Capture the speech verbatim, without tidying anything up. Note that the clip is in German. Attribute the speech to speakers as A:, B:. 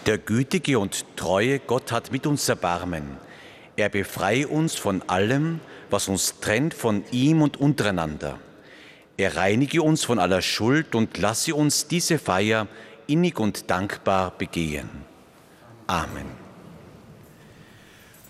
A: Der gütige und treue Gott hat mit uns Erbarmen. Er befreie uns von allem, was uns trennt von ihm und untereinander. Er reinige uns von aller Schuld und lasse uns diese Feier innig und dankbar begehen. Amen.